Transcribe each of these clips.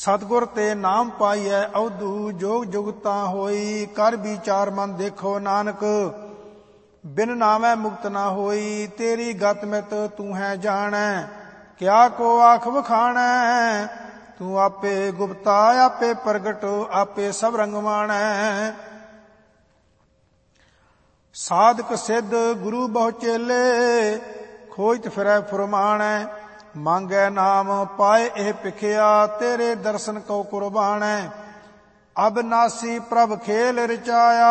ਸਤਿਗੁਰ ਤੇ ਨਾਮ ਪਾਈਐ ਅਵਧੂ ਜੋਗ ਜੁਗਤਾ ਹੋਈ। ਕਰ ਵਿਚਾਰ ਮਨ ਦੇਖੋ ਨਾਨਕ ਬਿਨ ਨਾਮੈ ਮੁਕਤ ਨਾ ਹੋਈ। ਤੇਰੀ ਗਤ ਮਿਤ ਤੂੰ ਹੈ ਜਾਣੈ ਕਿਆ ਕੋ ਆਖ ਵਖਾਣੈ। ਤੂੰ ਆਪੇ ਗੁਪਤਾ ਆਪੇ ਪ੍ਰਗਟ ਆਪੇ ਸਭ ਰੰਗ ਮਾਣੈ। ਸਾਧਕ ਸਿੱਧ ਗੁਰੂ ਬਹੁ ਚੇਲੇ ਖੋਜਤ ਫਿਰੈ ਫੁਰਮਾਣੈ। ਮੰਗੈ ਨਾਮ ਪਾਏ ਇਹ ਭਿਖਿਆ ਤੇਰੇ ਦਰਸ਼ਨ ਕਉ ਕੁਰਬਾਨੈ। ਅਬਨਾਸੀ ਪ੍ਰਭ ਖੇਲ ਰਚਾਇਆ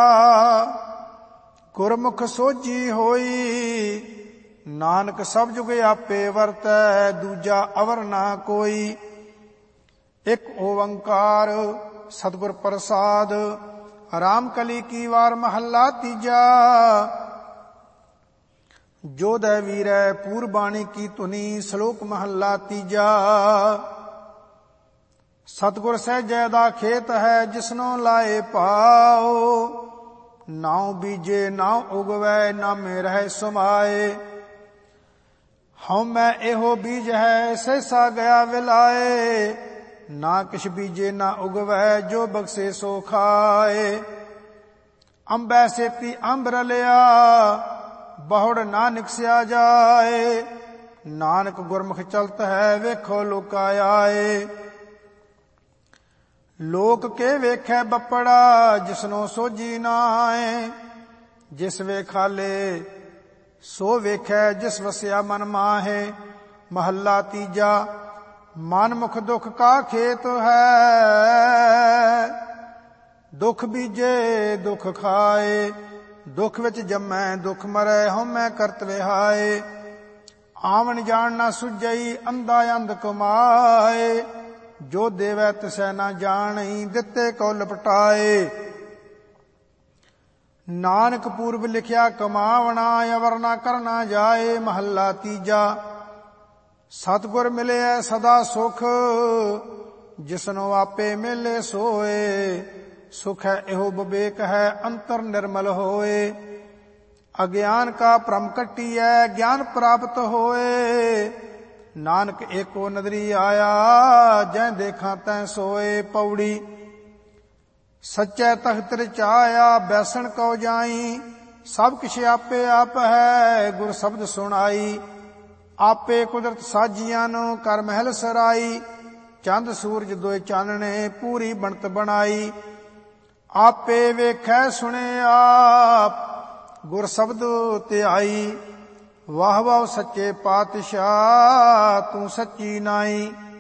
ਗੁਰਮੁਖ ਸੋਝੀ ਹੋਈ। ਨਾਨਕ ਸਭ ਜੁਗ ਆਪੇ ਵਰਤੈ ਦੂਜਾ ਅਵਰ ਨਾ ਕੋਈ। ਇੱਕ ਓੰਕਾਰ ਸਤਿਗੁਰ ਪ੍ਰਸਾਦ। ਰਾਮ ਕਲੀ ਕੀ ਵਾਰ ਮਹੱਲਾ ਤੀਜਾ। ਜੋਧੈ ਵੀਰੈ ਪੂਰਬਾਣੀ ਕੀ ਧੁਨੀ ਸ਼ਲੋਕ ਮਹੱਲਾ ਤੀਜਾ। ਸਤਿਗੁਰ ਸਹਿਜੈ ਦਾ ਖੇਤ ਹੈ ਜਿਸਨੋ ਲਾਏ ਪਾਓ। ਨਾਉ ਬੀਜੇ ਨਾਉ ਉਗਵੈ ਨਾਮੇ ਰਹਿ ਸਮਾਏ। ਹਉਮੈ ਇਹੋ ਬੀਜ ਹੈ ਸਹਿਸਾ ਗਿਆ ਵਿਲਾਏ। ਨਾ ਕਿਛ ਬੀਜੇ ਨਾ ਉਗਵੈ ਜੋ ਬਖਸ਼ੇ ਸੋ ਖਾਏ। ਅੰਬੈ ਸੇਤੀ ਅੰਬ ਰਲਿਆ ਬਹੁੜ ਨਾ ਨਿਕਸਿਆ ਜਾਏ। ਨਾਨਕ ਗੁਰਮੁਖ ਚਲਤ ਹੈ ਵੇਖੋ ਲੋਕਾ ਆਏ। ਲੋਕ ਕੇ ਵੇਖੈ ਬੱਪੜਾ ਜਿਸਨੋ ਸੋਝੀ ਨਾਏ। ਜਿਸ ਵੇਖਾਲੇ ਸੋ ਵੇਖੈ ਜਿਸ ਵਸਿਆ ਮਨ ਮਾਹੇ। ਮਹੱਲਾ ਤੀਜਾ। ਮਨ ਮੁਖ ਦੁਖ ਕਾ ਖੇਤ ਹੈ ਦੁਖ ਬੀਜੇ ਦੁਖ ਖਾਏ। ਦੁਖ ਵਿੱਚ ਜੰਮੈ ਦੁਖ ਮਰੈ ਹਉਮੈ ਕਰਤ ਵਿਹਾਏ। ਆਵਣ ਜਾਣ ਨਾ ਸੁਝਈ ਅੰਧਾ ਅੰਧ ਕਮਾਏ। ਜੋ ਦੇਵੈ ਤਿਸੈ ਨਾ ਜਾਣਈ ਦਿੱਤੇ ਕਉ ਲਪਟਾਏ। ਨਾਨਕ ਪੂਰਬ ਲਿਖਿਆ ਕਮਾਵਣਾ ਅਵਰ ਨਾ ਕਰਨਾ ਜਾਏ। ਮਹੱਲਾ ਤੀਜਾ। ਸਤਿਗੁਰ ਮਿਲਿਐ ਸਦਾ ਸੁਖ ਜਿਸਨੋ ਆਪੇ ਮਿਲੇ ਸੋਏ। ਸੁਖ ਹੈ ਇਹੋ ਵਿਵੇਕ ਹੈ ਅੰਤਰ ਨਿਰਮਲ ਹੋਏ। ਅਗਿਆਨ ਕਾ ਭ੍ਰਮ ਕੱਟੀਐ ਗਿਆਨ ਪ੍ਰਾਪਤ ਹੋਏ। ਨਾਨਕ ਏਕੋ ਨਦਰੀ ਆਇਆ ਜੈ ਦੇਖਾਂ ਤੈ ਸੋਏ। ਪੌੜੀ। ਸੱਚੈ ਤਖਤ ਰਚਾਇਆ ਬੈਸਣ ਕਉ ਜਾਈ। ਸਭ ਕਿਛ ਆਪੇ ਆਪ ਹੈ ਗੁਰ ਸ਼ਬਦ ਸੁਣਾਈ। ਆਪੇ ਕੁਦਰਤ ਸਾਜੀਆਂ ਨੂੰ ਕਰ ਮਹਿਲ ਸਰਾਈ। ਚੰਦ ਸੂਰਜ ਦੋਇ ਚਾਨਣੇ ਪੂਰੀ ਬਣਤ ਬਣਾਈ। ਆਪੇ ਵੇਖੈ ਸੁਣੇ ਆਪ ਗੁਰ ਸ਼ਬਦ ਧਿਆਈ। ਵਾਹ ਵਾਹ ਸੱਚੇ ਪਾਤਸ਼ਾਹ ਤੂੰ ਸੱਚੀ ਨਾਈ।